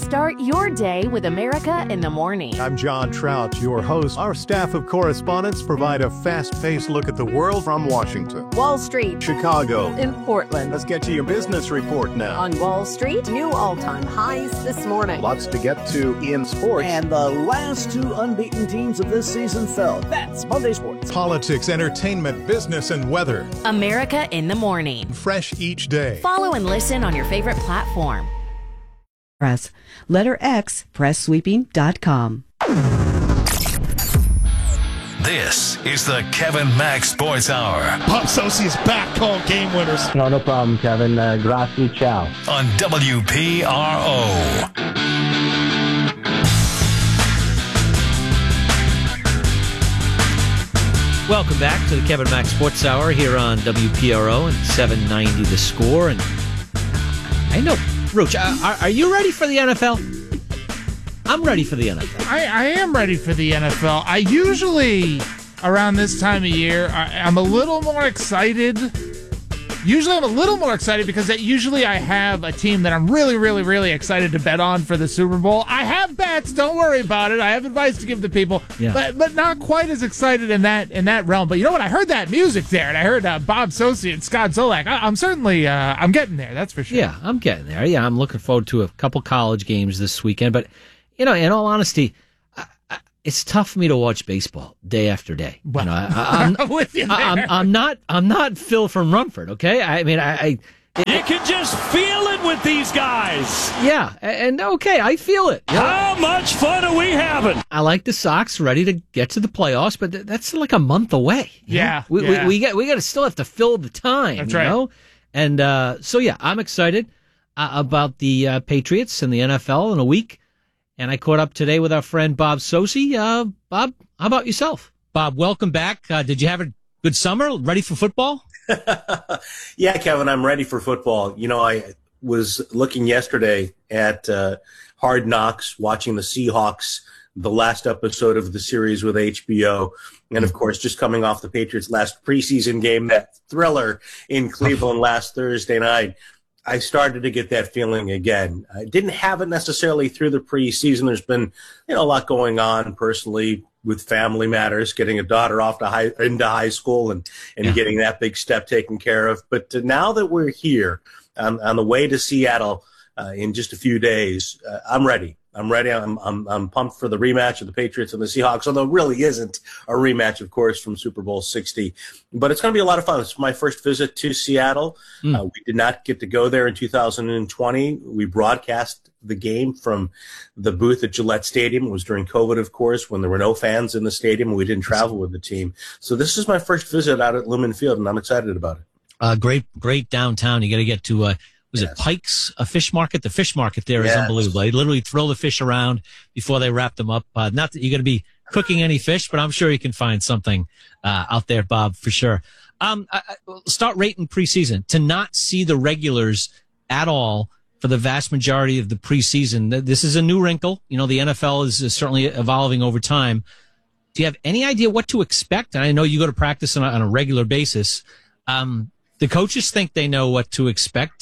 Start your day with America in the Morning. I'm John Trout, your host. Our staff of correspondents provide a fast-paced look at the world from Washington, Wall Street, Chicago, in Portland. Let's get to your business report now. On Wall Street, new all-time highs this morning. Lots to get to in sports. And the last two unbeaten teams of this season fell. That's Monday Sports. Politics, entertainment, business, and weather. America in the Morning. Fresh each day. Follow and listen on your favorite platform. Press. Letter X, presssweeping.com. This is the Kevin Mack Sports Hour. Bob Socci is back calling game winners. No problem, Kevin. Grazie, ciao. On WPRO. Welcome back to the Kevin Mack Sports Hour here on WPRO and 790 The Score. And I know, Roach, are you ready for the NFL? I'm ready for the NFL. I am ready for the NFL. I usually, around this time of year, I'm a little more excited. Usually I'm a little more excited because usually I have a team that I'm really, really, really excited to bet on for the Super Bowl. I have bets. Don't worry about it. I have advice to give to people, but not quite as excited in that realm. But you know what? I heard that music there, and I heard Bob Socci and Scott Zolak. I'm certainly I'm getting there. That's for sure. Yeah, I'm getting there. Yeah, I'm looking forward to a couple college games this weekend. But you know, in all honesty, it's tough for me to watch baseball day after day. Well, you know, I'm with you there. I'm not Phil from Rumford. Okay, I mean, you can just feel it with these guys. Yeah, and okay, I feel it. How much fun are we having? I like the Sox ready to get to the playoffs, but that's like a month away. Yeah, we got to still have to fill the time. That's you right. know? And so yeah, I'm excited about the Patriots and the NFL in a week. And I caught up today with our friend Bob Socci. Bob, how about yourself? Bob, welcome back. Did you have a good summer? Ready for football? Yeah, Kevin, I'm ready for football. You know, I was looking yesterday at Hard Knocks, watching the Seahawks, the last episode of the series with HBO. And, of course, just coming off the Patriots' last preseason game, that thriller in Cleveland last Thursday night. I started to get that feeling again. I didn't have it necessarily through the preseason. There's been, a lot going on personally with family matters, getting a daughter off to into high school and getting that big step taken care of. But now that we're here on the way to Seattle in just a few days, I'm ready. I'm ready. I'm pumped for the rematch of the Patriots and the Seahawks, although it really isn't a rematch, of course, from Super Bowl 60. But it's going to be a lot of fun. It's my first visit to Seattle. We did not get to go there in 2020. We broadcast the game from the booth at Gillette Stadium. It was during COVID, of course, when there were no fans in the stadium and we didn't travel with the team. So this is my first visit out at Lumen Field, and I'm excited about it. Great downtown. You got to get to was it Pike's Fish Market? The fish market there is unbelievable. They literally throw the fish around before they wrap them up. Not that you're going to be cooking any fish, but I'm sure you can find something out there, Bob, for sure. Start rating preseason. To not see the regulars at all for the vast majority of the preseason, this is a new wrinkle. You know, the NFL is certainly evolving over time. Do you have any idea what to expect? And I know you go to practice on a regular basis. The coaches think they know what to expect.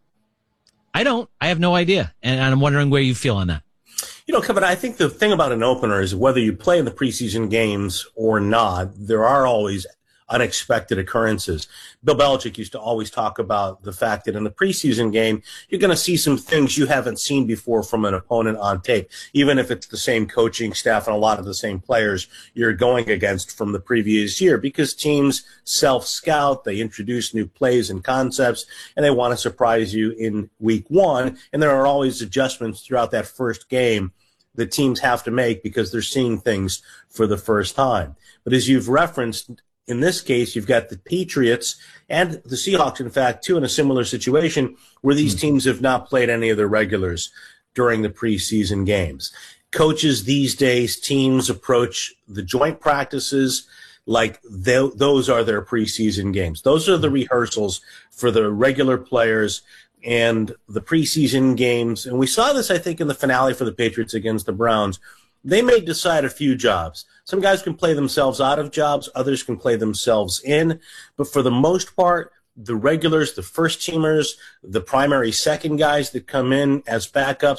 I don't. I have no idea. And I'm wondering where you feel on that. Kevin, I think the thing about an opener is whether you play in the preseason games or not, there are always unexpected occurrences. Bill Belichick used to always talk about the fact that in the preseason game, you're going to see some things you haven't seen before from an opponent on tape, even if it's the same coaching staff and a lot of the same players you're going against from the previous year, because teams self-scout, they introduce new plays and concepts, and they want to surprise you in week one. And there are always adjustments throughout that first game that teams have to make because they're seeing things for the first time. But as you've referenced, in this case, you've got the Patriots and the Seahawks, in fact, too, in a similar situation where these teams have not played any of their regulars during the preseason games. Coaches these days, teams approach the joint practices like those are their preseason games. Those are the rehearsals for the regular players and the preseason games. And we saw this, I think, in the finale for the Patriots against the Browns. They may decide a few jobs. Some guys can play themselves out of jobs. Others can play themselves in. But for the most part, the regulars, the first teamers, the primary second guys that come in as backups,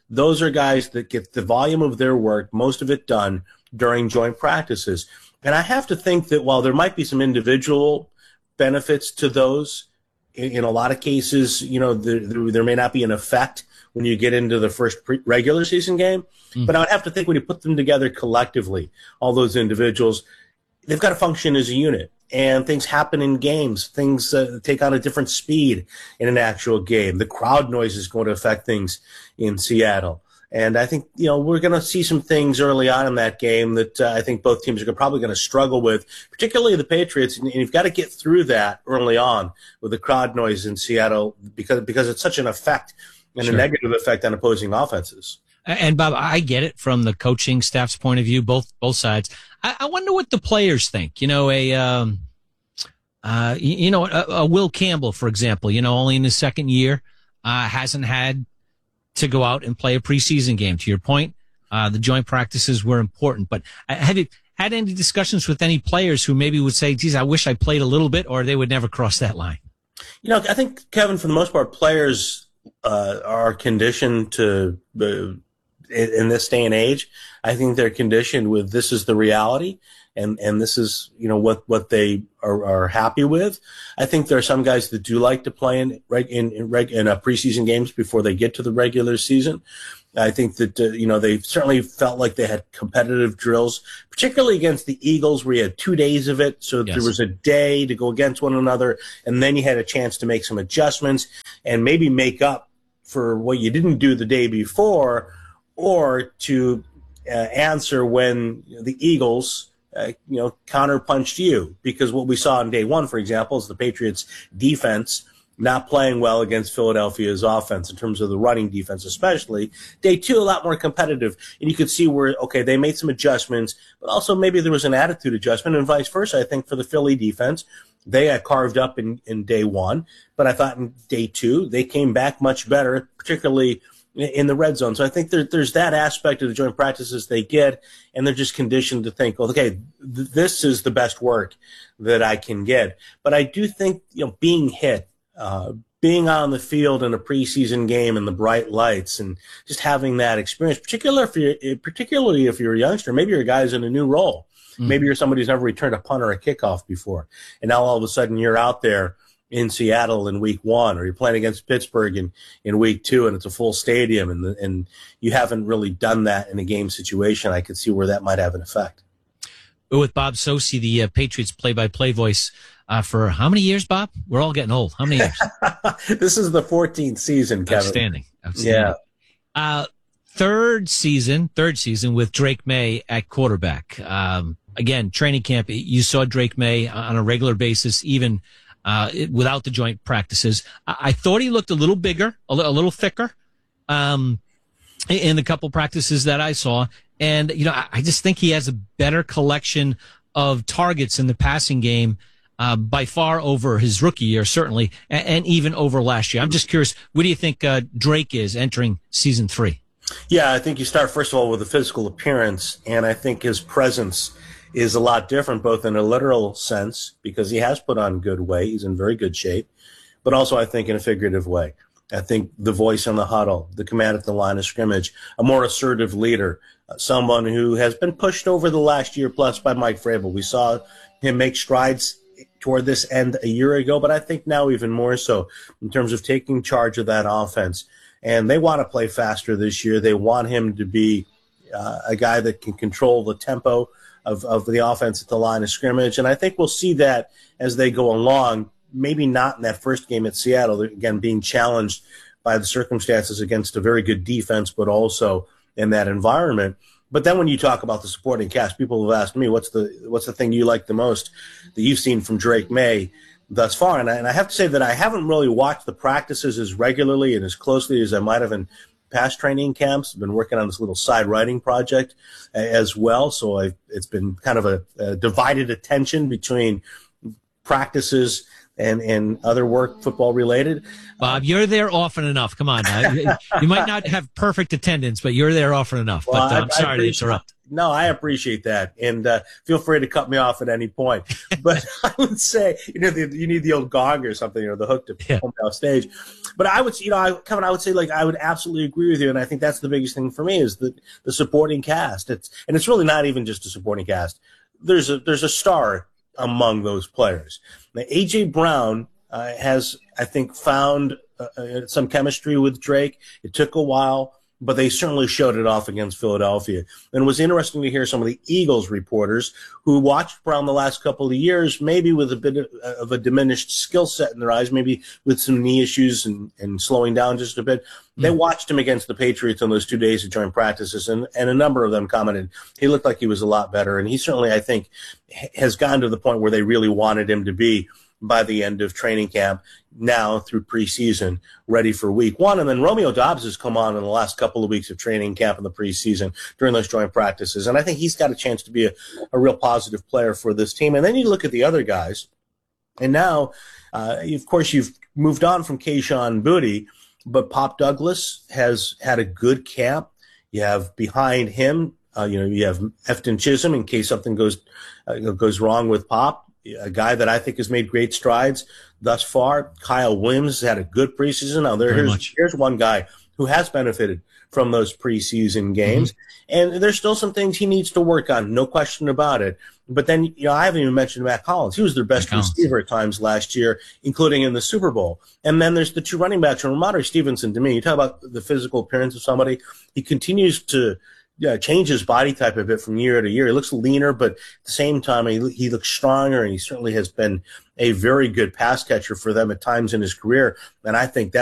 those are guys that get the volume of their work, most of it done during joint practices. And I have to think that while there might be some individual benefits to those, in a lot of cases, there may not be an effect when you get into the first regular season game. But I would have to think when you put them together collectively, all those individuals, they've got to function as a unit. And things happen in games. Things take on a different speed in an actual game. The crowd noise is going to affect things in Seattle. And I think, we're going to see some things early on in that game that I think both teams are probably going to struggle with, particularly the Patriots. And you've got to get through that early on with the crowd noise in Seattle because it's such an effect and a negative effect on opposing offenses. And Bob, I get it from the coaching staff's point of view, both sides. I wonder what the players think. A Will Campbell, for example, only in his second year, hasn't had to go out and play a preseason game. To your point, the joint practices were important. But have you had any discussions with any players who maybe would say, geez, I wish I played a little bit, or they would never cross that line? I think, Kevin, for the most part, players are conditioned to in this day and age. I think they're conditioned with this is the reality, and this is what they are happy with. I think there are some guys that do like to play in preseason games before they get to the regular season. I think that they certainly felt like they had competitive drills, particularly against the Eagles, where you had 2 days of it. So there was a day to go against one another, and then you had a chance to make some adjustments and maybe make up for what you didn't do the day before, or to answer when the Eagles, counterpunched you. Because what we saw on day one, for example, is the Patriots defense not playing well against Philadelphia's offense in terms of the running defense, especially. Day two, a lot more competitive. And you could see where, they made some adjustments, but also maybe there was an attitude adjustment and vice versa. I think for the Philly defense, they got carved up in day one, but I thought in day two, they came back much better, particularly in the red zone. So I think there's that aspect of the joint practices they get, and they're just conditioned to think, this is the best work that I can get. But I do think, being hit, being on the field in a preseason game in the bright lights and just having that experience, particularly if you're a youngster, maybe you're a guy's in a new role. Maybe you're somebody who's never returned a punt or a kickoff before. And now all of a sudden you're out there in Seattle in week one, or you're playing against Pittsburgh in week two, and it's a full stadium, and you haven't really done that in a game situation. I could see where that might have an effect. With Bob Socci, the Patriots play-by-play voice, for how many years, Bob? We're all getting old. How many years? This is the 14th season, Kevin. Outstanding. Yeah. Third season with Drake May at quarterback. Again, training camp, you saw Drake May on a regular basis, even without the joint practices. I thought he looked a little bigger, a little thicker in the couple practices that I saw. And, I just think he has a better collection of targets in the passing game by far over his rookie year, certainly, and even over last year. I'm just curious, what do you think Drake is entering season 3? Yeah, I think you start, first of all, with the physical appearance, and I think his presence is a lot different, both in a literal sense, because he has put on good weight. He's in very good shape, but also I think in a figurative way. I think the voice in the huddle, the command at the line of scrimmage, a more assertive leader, someone who has been pushed over the last year plus by Mike Vrabel. We saw him make strides toward this end a year ago, but I think now even more so in terms of taking charge of that offense. And they want to play faster this year. They want him to be a guy that can control the tempo of the offense at the line of scrimmage. And I think we'll see that as they go along, maybe not in that first game at Seattle, again, being challenged by the circumstances against a very good defense, but also in that environment. But then when you talk about the supporting cast, people have asked me, what's the thing you like the most that you've seen from Drake May thus far? And I have to say that I haven't really watched the practices as regularly and as closely as I might have in past training camps. I've been working on this little side writing project as well. So it's been kind of a divided attention between practices and other work football related. Bob, you're there often enough. Come on now. You might not have perfect attendance, but you're there often enough. Well, but I'm sorry to interrupt. No, I appreciate that, and feel free to cut me off at any point. But I would say, you need the old gong or something, or the hook to pull me off stage. But I would, Kevin, I would say, I would absolutely agree with you, and I think that's the biggest thing for me is the supporting cast. It's really not even just a supporting cast. There's a star among those players. Now, A.J. Brown has, I think, found some chemistry with Drake. It took a while, but they certainly showed it off against Philadelphia. And it was interesting to hear some of the Eagles reporters who watched Brown the last couple of years, maybe with a bit of a diminished skill set in their eyes, maybe with some knee issues and slowing down just a bit. They watched him against the Patriots on those 2 days of joint practices, and a number of them commented he looked like he was a lot better. And he certainly, I think, has gotten to the point where they really wanted him to be by the end of training camp, now through preseason, ready for week one. And then Romeo Doubs has come on in the last couple of weeks of training camp in the preseason during those joint practices. And I think he's got a chance to be a real positive player for this team. And then you look at the other guys, and now, of course, you've moved on from Kayshon Boutte, but Pop Douglas has had a good camp. You have behind him, you have Efton Chisholm in case something goes wrong with Pop. A guy that I think has made great strides thus far. Kyle Williams has had a good preseason. Now, here's one guy who has benefited from those preseason games. Mm-hmm. And there's still some things he needs to work on, no question about it. But then, I haven't even mentioned Matt Collins. He was their best receiver at times last year, including in the Super Bowl. And then there's the two running backs. And Ramondre Stevenson, to me, you talk about the physical appearance of somebody, he continues to change his body type a bit from year to year. He looks leaner, but at the same time, he looks stronger, and he certainly has been a very good pass catcher for them at times in his career. And I think